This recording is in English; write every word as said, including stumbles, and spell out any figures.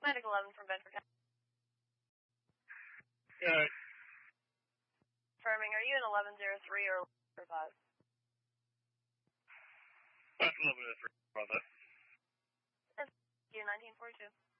Atlantic eleven from Bedford County. Yeah. Confirming, are you in eleven oh three or five? eleven oh three, about that. You nineteen forty-two.